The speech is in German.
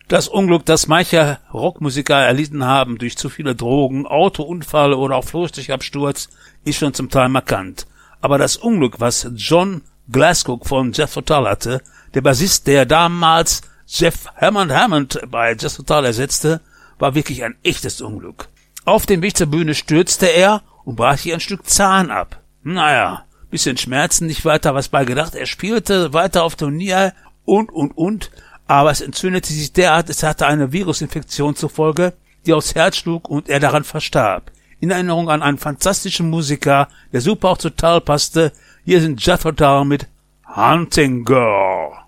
Das Unglück, das manche Rockmusiker erlitten haben durch zu viele Drogen, Autounfall oder auch Flugzeugabsturz, ist schon zum Teil markant. Aber das Unglück, was John Glasscock von Jethro Tull hatte, der Bassist, der damals Jeff Hammond bei Jethro Tull ersetzte, war wirklich ein echtes Unglück. Auf dem Weg zur Bühne stürzte er und brach sich ein Stück Zahn ab. Naja, bisschen Schmerzen, nicht weiter was bei gedacht. Er spielte weiter auf Turnier und, aber es entzündete sich derart, es hatte eine Virusinfektion zur Folge, die aufs Herz schlug und er daran verstarb. In Erinnerung an einen fantastischen Musiker, der super auch zu Tull passte, hier sind Jethro Tull mit Hunting Girl.